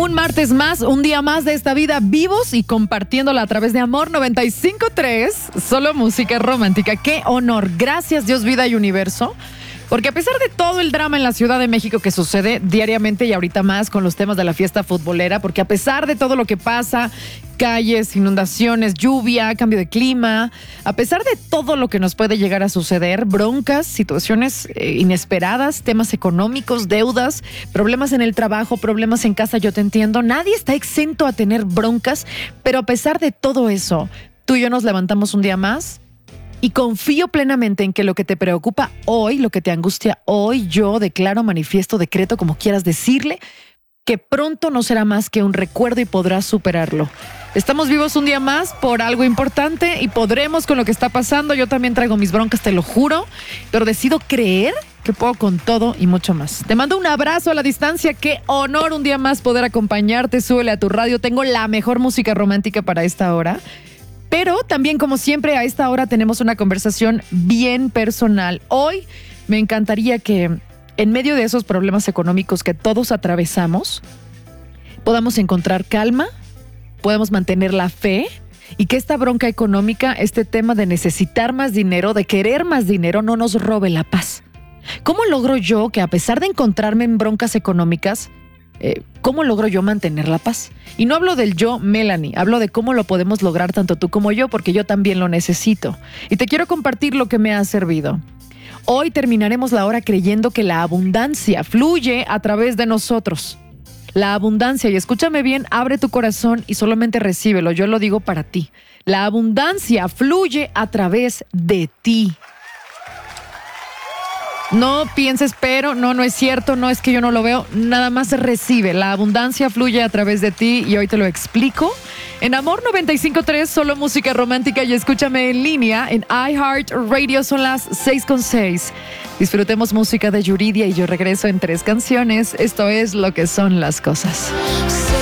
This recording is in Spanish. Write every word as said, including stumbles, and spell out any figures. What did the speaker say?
Un martes más, un día más de esta vida vivos y compartiéndola a través de Amor noventa y cinco punto tres, solo música romántica. ¡Qué honor! Gracias Dios, vida y universo. Porque a pesar de todo el drama en la Ciudad de México que sucede diariamente y ahorita más con los temas de la fiesta futbolera, porque a pesar de todo lo que pasa, calles, inundaciones, lluvia, cambio de clima, a pesar de todo lo que nos puede llegar a suceder, broncas, situaciones eh, inesperadas, temas económicos, deudas, problemas en el trabajo, problemas en casa, yo te entiendo, nadie está exento a tener broncas, pero a pesar de todo eso, tú y yo nos levantamos un día más. Y confío plenamente en que lo que te preocupa hoy, lo que te angustia hoy, yo declaro, manifiesto, decreto, como quieras decirle, que pronto no será más que un recuerdo y podrás superarlo. Estamos vivos un día más por algo importante y podremos con lo que está pasando. Yo también traigo mis broncas, te lo juro, pero decido creer que puedo con todo y mucho más. Te mando un abrazo a la distancia. Qué honor un día más poder acompañarte. Súbele a tu radio. Tengo la mejor música romántica para esta hora. Pero también, como siempre, a esta hora tenemos una conversación bien personal. Hoy me encantaría que en medio de esos problemas económicos que todos atravesamos, podamos encontrar calma, podamos mantener la fe y que esta bronca económica, este tema de necesitar más dinero, de querer más dinero, no nos robe la paz. ¿Cómo logro yo que a pesar de encontrarme en broncas económicas, Eh, ¿cómo logro yo mantener la paz? Y no hablo del yo, Melanie, hablo de cómo lo podemos lograr tanto tú como yo, porque yo también lo necesito. Y te quiero compartir lo que me ha servido. Hoy terminaremos la hora creyendo que la abundancia fluye a través de nosotros. La abundancia, y escúchame bien, abre tu corazón y solamente recíbelo, yo lo digo para ti. La abundancia fluye a través de ti. No pienses, pero no, no es cierto, no es que yo no lo veo, nada más recibe. La abundancia fluye a través de ti y hoy te lo explico. En Amor noventa y cinco punto tres, solo música romántica y escúchame en línea en iHeartRadio, son las seis con seis. Disfrutemos música de Yuridia y yo regreso en tres canciones. Esto es Lo que son las cosas.